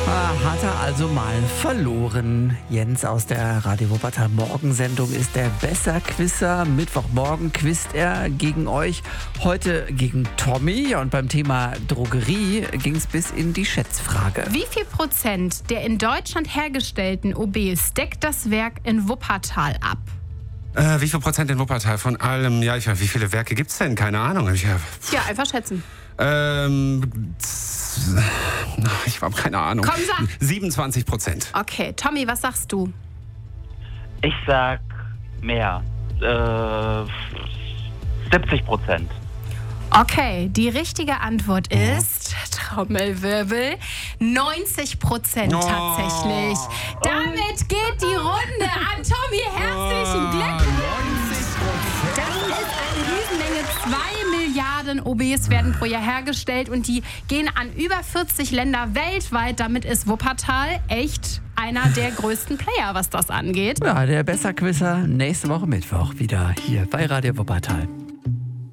Hat er also mal verloren. Jens aus der Radio Wuppertal Morgensendung ist der Besserquisser. Mittwochmorgen quizt er gegen euch. Heute gegen Tommy. Und beim Thema Drogerie ging es bis in die Schätzfrage. Wie viel Prozent der in Deutschland hergestellten OBs deckt das Werk in Wuppertal ab? Wie viel Prozent in Wuppertal von allem? Ja, wie viele Werke gibt's denn? Keine Ahnung. Ja, einfach schätzen. Ich habe keine Ahnung. Komm, sag. 27%. Okay, Tommy, was sagst du? Ich sag mehr. 70%. Okay, die richtige Antwort ist, Trommelwirbel, 90% tatsächlich. Damit geht die Runde an Tommy. Herzlichen Glückwunsch. Das ist eine Riesenmenge. 2 Milliarden OBs werden pro Jahr hergestellt und die gehen an über 40 Länder weltweit. Damit ist Wuppertal echt einer der größten Player, was das angeht. Ja, der Besserquisser nächste Woche Mittwoch wieder hier bei Radio Wuppertal.